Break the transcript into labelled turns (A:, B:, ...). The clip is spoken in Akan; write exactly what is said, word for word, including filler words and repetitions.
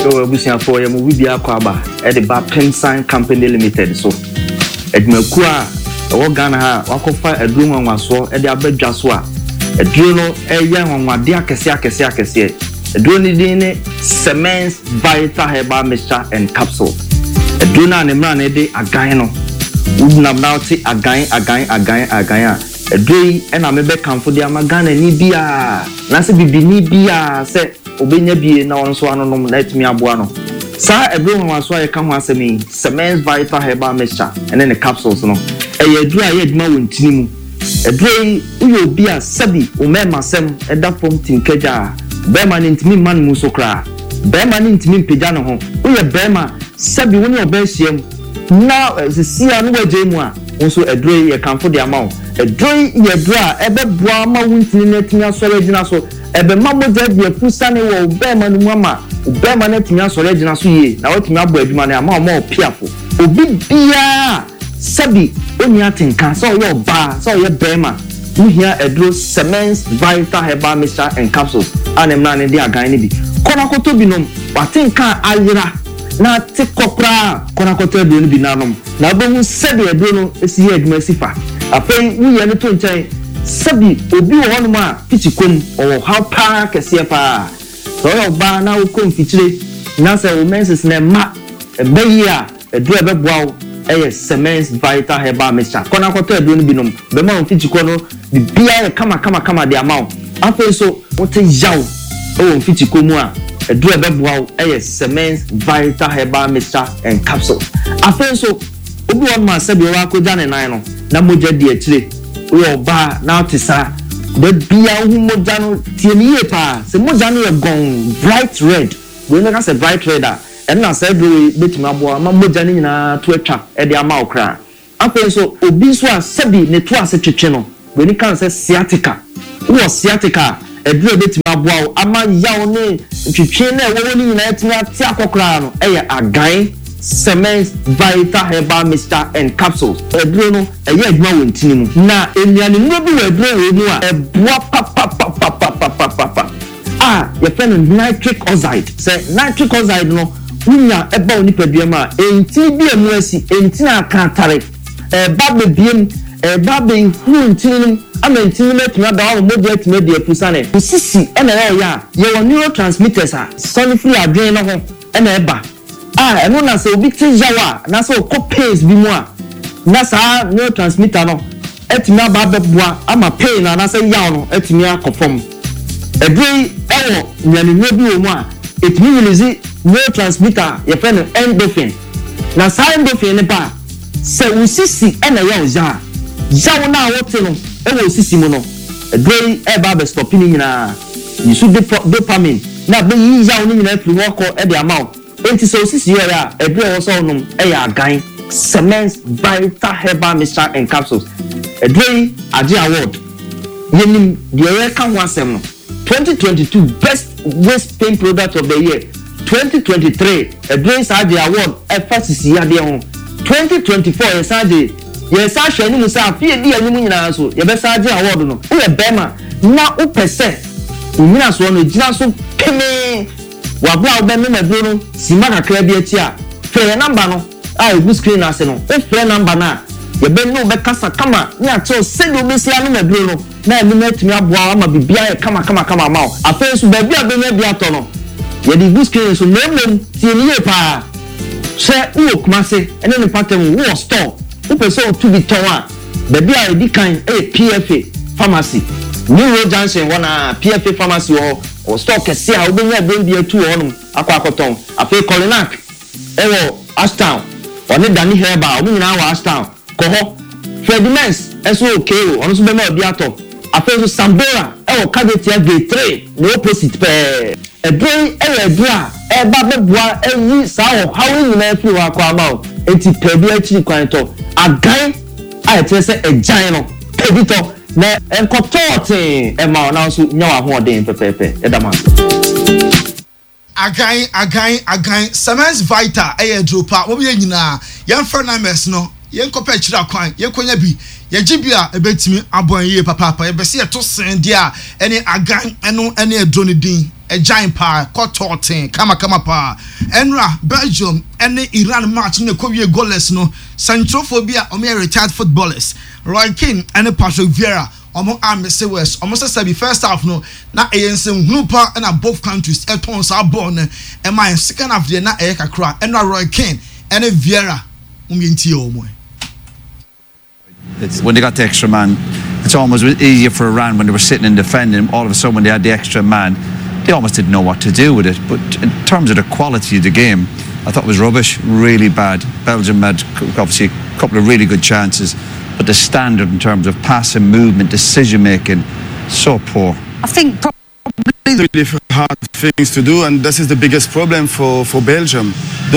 A: o busia for ya mu bibia kwaba e de ba Pensign Company Limited so edmaku a wo Ghana ha wakofa aduru nwanwaso e de abadwa so a aduru no e ye nwanwade akese akese akese aduru ni din ne Semence Vital Herbal Mixture and Capsule aduru na ne mra na de agan no wudnam na oti agan agan agan agan a aduru e na mebe kanfo de amagana ni bia na se bibini bia se obenya bie na wonso anonom na etimi aboa no sa aduru nwanwaso a ka ho asemi Semence Vital Herbal Mixture and then the capsules no e aduru a ye aduma wontini mu aduru uyo bia sabi o mema sem e da fom tinkaja bema ni ntimi man mu so kra bema ni ntimi mpega no ho uyo bema sabi woni obehiem na sisia no waje mu a wonso aduru ye kanfo de amawo aduru ye aduru a ebeboa ma wontini na timi asore gina so ebe mamoja de fusane wo bema no mu ama bema na timi asore gina so ye na wotimi abo aduma na ama o piafo obi bia sabi oni atenka so yo ba so ye bema uhia aduru Semence Vital Herbal Mixture and Capsules anemna ne de agan ne bi kona koto binom watenka ayira na te kokra kona koto bi no bi nanom na bohu sabi aduru no esi ye aduma sifa afei uye ne to nchen sabi obi wo hono ma fitikom o how pa kese pa so yo ba na wo kom fitire na se wo menses na ma ebeyi a aduru ebeboa eye Semence Vital Herbal Mixture kona koto aduru no binom be ma wo fitiko no bibia kama kama kama de amawo afei so wote yaw o fitiko mu a aduru ebeboa eye Semence Vital Herbal Mixture and Capsule afei so obi wo ma sabi wa ko jane nan no na moja di etire we oba na otisa de bia hu moja no tieniye pa se moja no e gon bright red we na say bright red a e na say do betima abo ma moja ni nyina to atwa e de ama okra afen so obi so a sabi ne to ase twetwe no we ni kan say sciatica wo sciatica e do betima abo ama yaw ne twetwe na e wo ni nyina etima ati akokra no e ya agan Semence Vital Herbal Mixture and Capsules eduro no eye aduma wontini mu na eniane no bi we eduro mu a eboa pa pa pa pa pa pa pa ah ye fen nitric oxide say nitric oxide no unya eba oni paduam a enti bi emu asi enti na akatare e ba be biem e ba be hu ntini ama ntini metuna da wo modie time de afusane usisi e na ya ye wo neurotransmitters a sonifree adwen no ho e na eba ah eno na se obi te jawa na se ko pace bi mu a na sa neurotransmitter no etimi aba beboa ama pain na na se yaw no etimi akofom edui ewo nyane no bi wo mu a etimi release neurotransmitter ye fe no endorphin na sa endorphin ne pa se usisi ena yaw ja jaw na wote no ewo usisi mu no edui e ba be stop ni nyina yisu dopamine na be yi yaw ni nyina firi wo ko e de amount enti so sisi ya edure wo so num e ya agan Semence Vital Herbal Mixture and Capsules edure age award yenim de ye kan ho asem no twenty twenty-two best waist pain product of the year twenty twenty-three edure age award e fasisi ya de ho twenty twenty-four yes age yes ahwe ni musa afie di anyim nyina so ye be sa age award no wo ye bema na o pese nyina so no gina so keme wabla obeme meduro sima kakra bi ati a fe number no a egu screen ase no e fe number na ye be no be kasa kama ni ato se do be sia no meduro no na emi metumi aboa ama bibia e kama kama kama ma afen so ba bia be na bia to no ye di egu screen so nemem tie ni ye pa se wo kumase ene ne pattern wo store wo person to be ton a ba bia e di kan e P F A pharmacy New Road Junction wana P F A pharmacy o o stock kese a obenya brand bi atu honum akwa akoton afi Colinac ewo Ashtown oni Dani Herba o nyina wa Ashtown ko ho Fredimens eso okay o ono so be ma obi ato afi so Sambora ewo Cadetia Gate three no opposite pe edren ewo edra e ba beboa eyi sa ho hawo nyina afi wa akwa ama o enti pe bi achi kwan to agan a etese ejan no pedito na enkotote e ma na so nya wa ho den pepepe e dama
B: agan agan agan Semence Vital e dropa wo be nyina yan fra na mes no yen kopa chira kwan yen konya bi ye gibia e betimi abon ye papa papa ye be se to sen dia ene agan eno ene edro ne din a giant pa kototin kama kama pa enra Belgium any Iran match ne kowie goalless no centrophobia o me retired footballers Roy Keane and Patrick Vieira omo amese west omo say be first half no na eyense groupa na both countries e ton sa ball na e man second half de na e kakra enra Roy Keane and Vieira um yentie omo.
C: It's when they got the extra man, it's almost easier for Iran when they were sitting and defending. All of a sudden, when they had the extra man, they almost didn't know what to do with it. But in terms of the quality of the game, I thought it was rubbish, really bad. Belgium had obviously a couple of really good chances, but the standard in terms of passing, movement, decision making, so poor.
D: I think probably
E: really hard things to do, and this is the biggest problem for for Belgium.